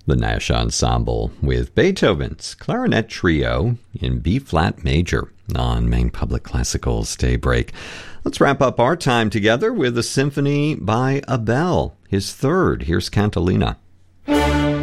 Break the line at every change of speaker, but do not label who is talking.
The Nash Ensemble with Beethoven's Clarinet Trio in B-flat major on Maine Public Classical's Daybreak. Let's wrap up our time together with a symphony by Abel, his third. Here's Cantilena.